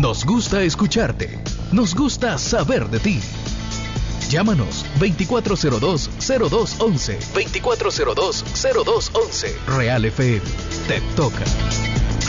Nos gusta escucharte. Nos gusta saber de ti. Llámanos 2402-0211. 2402-0211. Real FM. Te toca.